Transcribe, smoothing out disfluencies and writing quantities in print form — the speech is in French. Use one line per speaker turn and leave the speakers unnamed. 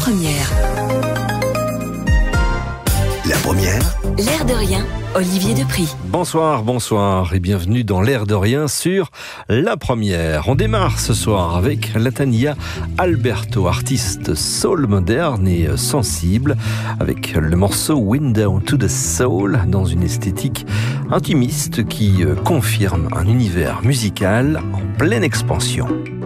première.
La première.
L'air de rien, Olivier Depris.
Bonsoir et bienvenue dans l'air de rien sur La Première. On démarre ce soir avec Latania Alberto, artiste soul moderne et sensible, avec le morceau Window to the Soul, dans une esthétique intimiste qui confirme un univers musical en pleine expansion.